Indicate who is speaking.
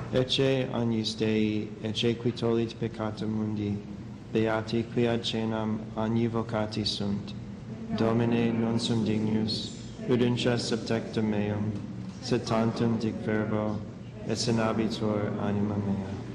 Speaker 1: Ecce agnus Dei, ecce qui tollit peccata mundi, beati qui ad cenam agni vocati sunt. Domine, non sum dignus, udentia subtectum meum, sed tantum dic verbo, et senabitur anima mea.